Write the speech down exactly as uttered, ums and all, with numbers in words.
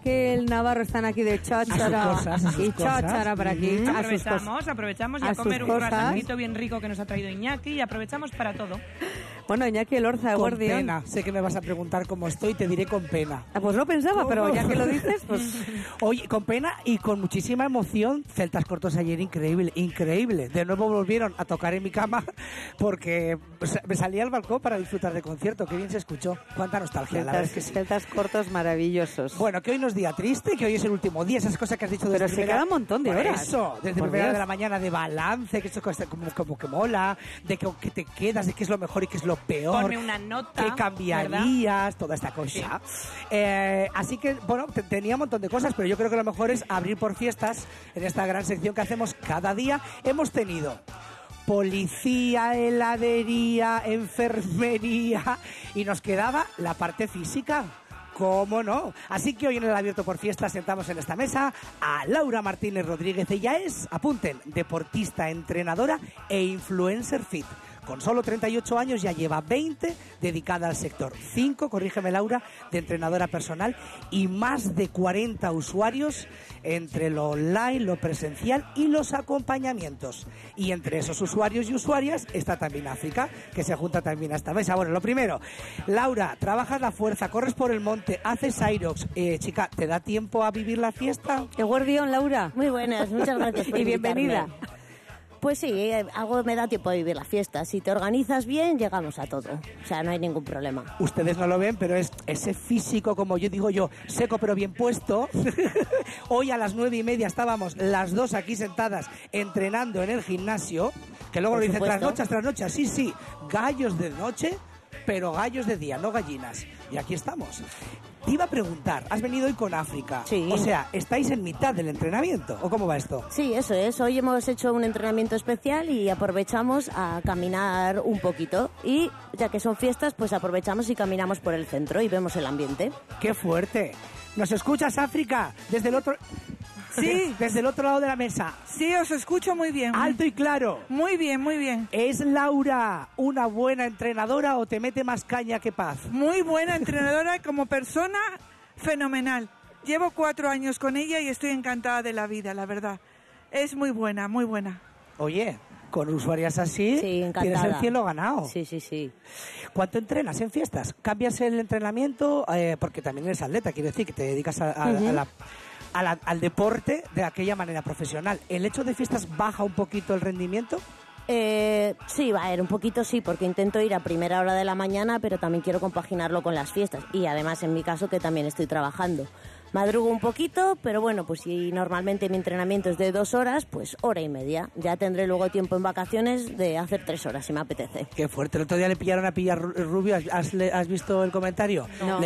que el Navarro están aquí de cháchara A sus cosas, a sus y cosas. cháchara por aquí. Mm. A sus Aprovechamos, cosas. aprovechamos y A a comer sus un cosas. croissantito bien rico que nos ha traído Iñaki y aprovechamos para todo. Bueno, Iñaki Elorza de Con Guardián. pena. Sé que me vas a preguntar cómo estoy, te diré con pena. Ah, pues no pensaba, pero ¿Cómo? ya que lo dices, pues... Oye, con pena y con muchísima emoción, Celtas Cortos ayer, increíble, increíble. De nuevo volvieron a tocar en mi cama porque me salí al balcón para disfrutar de concierto. Qué bien se escuchó. Cuánta nostalgia, la verdad es Celtas, que sí. celtas cortos maravillosos. Bueno, que hoy no es día triste, que hoy es el último día, esas cosas que has dicho desde Pero se primera- queda un montón de Por horas. Eso, desde Por primera Dios. de la mañana de balance, que eso cosa como, como que mola, de que, que te quedas, de qué es lo mejor y qué es lo peor. Ponme una nota, ¿Qué cambiarías? Toda esta cosa. Eh, así que, bueno, te- tenía un montón de cosas, pero yo creo que lo mejor es abrir por fiestas en esta gran sección que hacemos cada día. Hemos tenido policía, heladería, enfermería y nos quedaba la parte física. ¿Cómo no? Así que hoy en el Abierto por Fiestas sentamos en esta mesa a Laura Martínez Rodríguez. Ella es, apunten, deportista, entrenadora e influencer fit. Con solo treinta y ocho años ya lleva veinte dedicada al sector. cinco, corrígeme Laura, de entrenadora personal y más de cuarenta usuarios entre lo online, lo presencial y los acompañamientos. Y entre esos usuarios y usuarias está también África, que se junta también a esta mesa. Bueno, lo primero, Laura, trabajas la fuerza, corres por el monte, haces Aerox. Eh, chica, ¿te da tiempo a vivir la fiesta? ¡Qué guardián, Laura! Muy buenas, muchas gracias por Y bienvenida. invitarme. Pues sí, eh, algo me da tiempo de vivir la fiesta. Si te organizas bien, llegamos a todo. O sea, no hay ningún problema. Ustedes no lo ven, pero es ese físico, como yo digo yo, seco pero bien puesto. Hoy a las nueve y media estábamos las dos aquí sentadas entrenando en el gimnasio, que luego Por lo dicen supuesto. trasnochas, trasnochas, sí, sí, gallos de noche, pero gallos de día, no gallinas. Y aquí estamos. Te iba a preguntar, has venido hoy con África. Sí. O sea, ¿estáis en mitad del entrenamiento? ¿O cómo va esto? Sí, eso es. Hoy hemos hecho un entrenamiento especial y aprovechamos a caminar un poquito. Y ya que son fiestas, pues aprovechamos y caminamos por el centro y vemos el ambiente. ¡Qué fuerte! ¿Nos escuchas, África? Desde el otro... Sí. Desde el otro lado de la mesa. Sí, os escucho muy bien. Alto y claro. Muy bien, muy bien. ¿Es Laura una buena entrenadora o te mete más caña que paz? Muy buena entrenadora y como persona, fenomenal. Llevo cuatro años con ella y estoy encantada de la vida, la verdad. Es muy buena, muy buena. Oye, con usuarias así, Sí, encantada. tienes el cielo ganado. Sí, sí, sí. ¿Cuánto entrenas en fiestas? ¿Cambias el entrenamiento? Eh, porque también eres atleta, quiero decir, que te dedicas a, a- Ujú. a la- a la- al deporte de aquella manera profesional. ¿El hecho de fiestas baja un poquito el rendimiento? Eh, sí, va a ir un poquito sí, porque intento ir a primera hora de la mañana, pero también quiero compaginarlo con las fiestas. Y además, en mi caso, que también estoy trabajando. Madrugo un poquito, pero bueno, pues si normalmente mi entrenamiento es de dos horas, pues hora y media. Ya tendré luego tiempo en vacaciones de hacer tres horas, si me apetece. Qué fuerte. El otro día le pillaron a pillar ru- rubio. ¿Has, has le- has visto el comentario? No. Le